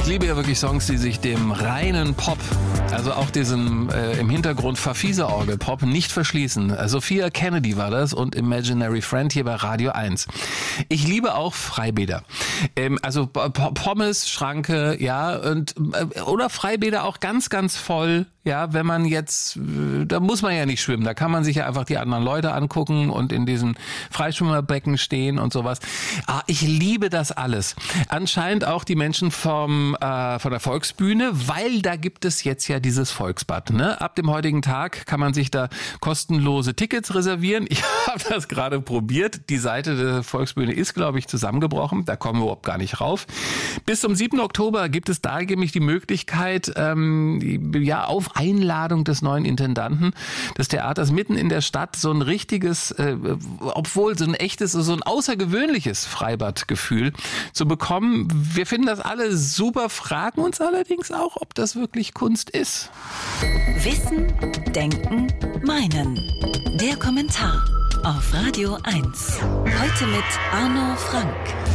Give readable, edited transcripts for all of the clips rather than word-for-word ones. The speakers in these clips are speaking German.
Ich liebe ja wirklich Songs, die sich dem reinen Pop, also auch diesem im Hintergrund Verfieser-Orgel-Pop nicht verschließen. Sophia Kennedy war das und Imaginary Friend hier bei Radio 1. Ich liebe auch Freibäder. Also Pommes, Schranke, ja, und oder Freibäder auch ganz, ganz voll. Ja, wenn man jetzt, da muss man ja nicht schwimmen, da kann man sich ja einfach die anderen Leute angucken und in diesem Freischwimmerbecken stehen und sowas. Ich liebe das alles. Anscheinend auch die Menschen von der Volksbühne, weil da gibt es jetzt ja dieses Volksbad. Ne? Ab dem heutigen Tag kann man sich da kostenlose Tickets reservieren. Ich habe das gerade probiert. Die Seite der Volksbühne ist, glaube ich, zusammengebrochen. Da kommen wir überhaupt gar nicht rauf. Bis zum 7. Oktober gibt es da nämlich die Möglichkeit, auf Einladung des neuen Intendanten des Theaters mitten in der Stadt so ein richtiges, obwohl so ein echtes, so ein außergewöhnliches Freibadgefühl zu bekommen. Wir finden das alle super, fragen uns allerdings auch, ob das wirklich Kunst ist. Wissen, Denken, Meinen. Der Kommentar auf Radio 1. Heute mit Arno Frank.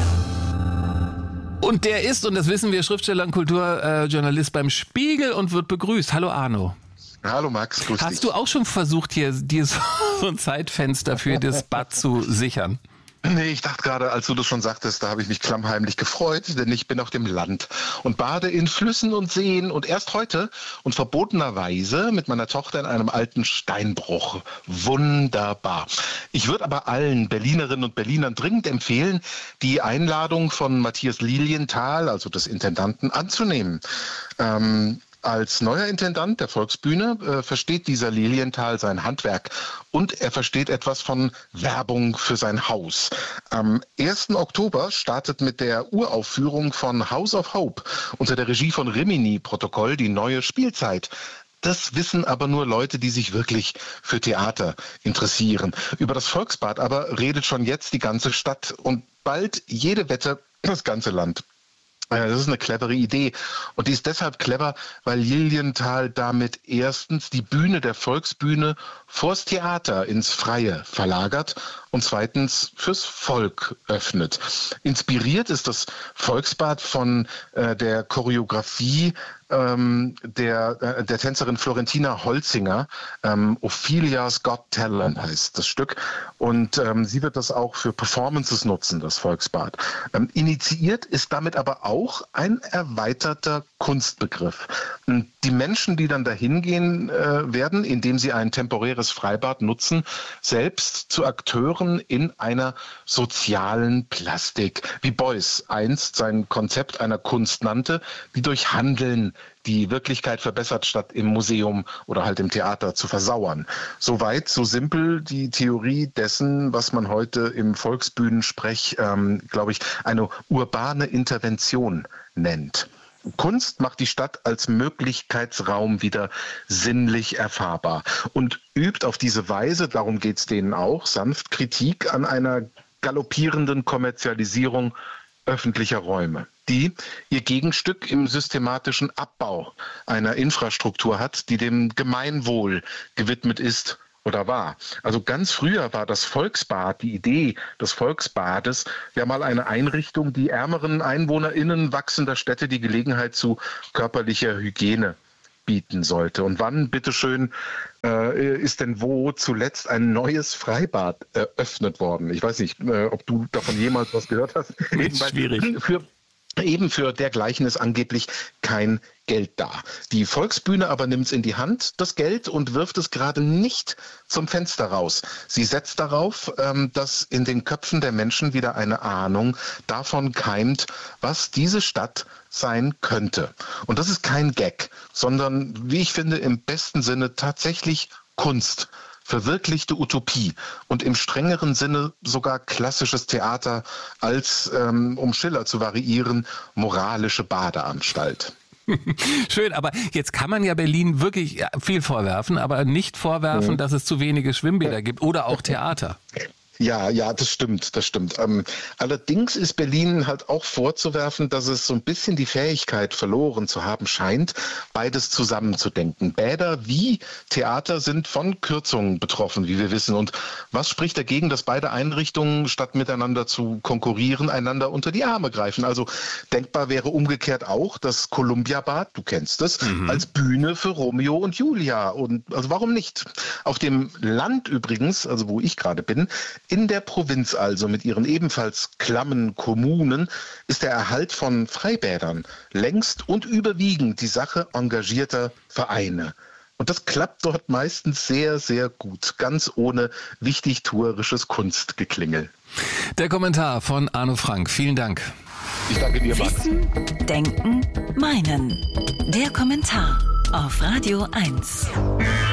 Und der ist, und das wissen wir, Schriftsteller und Kulturjournalist beim Spiegel und wird begrüßt. Hallo Arno. Hallo Max, grüß dich. Hast du auch schon versucht, hier dir so ein Zeitfenster für das Bad zu sichern? Nee, ich dachte gerade, als du das schon sagtest, da habe ich mich klammheimlich gefreut, denn ich bin auf dem Land und bade in Flüssen und Seen und erst heute und verbotenerweise mit meiner Tochter in einem alten Steinbruch. Wunderbar. Ich würde aber allen Berlinerinnen und Berlinern dringend empfehlen, die Einladung von Matthias Lilienthal, also des Intendanten, anzunehmen. Als neuer Intendant der Volksbühne versteht dieser Lilienthal sein Handwerk und er versteht etwas von Werbung für sein Haus. Am 1. Oktober startet mit der Uraufführung von House of Hope unter der Regie von Rimini-Protokoll die neue Spielzeit. Das wissen aber nur Leute, die sich wirklich für Theater interessieren. Über das Volksbad aber redet schon jetzt die ganze Stadt und bald jede Wette das ganze Land. Das ist eine clevere Idee und die ist deshalb clever, weil Lilienthal damit erstens die Bühne der Volksbühne vors Theater ins Freie verlagert und zweitens fürs Volk öffnet. Inspiriert ist das Volksbad von der Choreografie der Tänzerin Florentina Holzinger. Ophelia's Got Talent heißt das Stück. Und sie wird das auch für Performances nutzen, das Volksbad. Initiiert ist damit aber auch ein erweiterter Kunstbegriff. Die Menschen, die dann dahin gehen werden, indem sie ein temporäres Freibad nutzen, selbst zu Akteuren in einer sozialen Plastik, wie Beuys einst sein Konzept einer Kunst nannte, die durch Handeln die Wirklichkeit verbessert, statt im Museum oder halt im Theater zu versauern. Soweit, so simpel die Theorie dessen, was man heute im Volksbühnensprech, glaube ich, eine urbane Intervention nennt. Kunst macht die Stadt als Möglichkeitsraum wieder sinnlich erfahrbar und übt auf diese Weise, darum geht's denen auch, sanft Kritik an einer galoppierenden Kommerzialisierung öffentlicher Räume, die ihr Gegenstück im systematischen Abbau einer Infrastruktur hat, die dem Gemeinwohl gewidmet ist oder war. Also ganz früher war das Volksbad, die Idee des Volksbades, ja mal eine Einrichtung, die ärmeren EinwohnerInnen wachsender Städte die Gelegenheit zu körperlicher Hygiene bieten sollte. Und wann, bitteschön, ist denn wo zuletzt ein neues Freibad eröffnet worden? Ich weiß nicht, ob du davon jemals was gehört hast. Schwierig. Eben für dergleichen ist angeblich kein Geld da. Die Volksbühne aber nimmt es in die Hand, das Geld, und wirft es gerade nicht zum Fenster raus. Sie setzt darauf, dass in den Köpfen der Menschen wieder eine Ahnung davon keimt, was diese Stadt sein könnte. Und das ist kein Gag, sondern, wie ich finde, im besten Sinne tatsächlich Kunst. Verwirklichte Utopie und im strengeren Sinne sogar klassisches Theater als, um Schiller zu variieren, moralische Badeanstalt. Schön, aber jetzt kann man ja Berlin wirklich viel vorwerfen, aber nicht vorwerfen, dass es zu wenige Schwimmbäder gibt oder auch Theater. Ja, das stimmt. Allerdings ist Berlin halt auch vorzuwerfen, dass es so ein bisschen die Fähigkeit verloren zu haben scheint, beides zusammenzudenken. Bäder wie Theater sind von Kürzungen betroffen, wie wir wissen. Und was spricht dagegen, dass beide Einrichtungen, statt miteinander zu konkurrieren, einander unter die Arme greifen? Also denkbar wäre umgekehrt auch das Columbia-Bad, du kennst es, als Bühne für Romeo und Julia. Und also warum nicht? Auf dem Land übrigens, also wo ich gerade bin, in der Provinz also mit ihren ebenfalls klammen Kommunen ist der Erhalt von Freibädern längst und überwiegend die Sache engagierter Vereine. Und das klappt dort meistens sehr, sehr gut, ganz ohne wichtigtuerisches Kunstgeklingel. Der Kommentar von Arno Frank. Vielen Dank. Ich danke dir, Max. Wissen, Denken, Meinen. Der Kommentar auf Radio 1.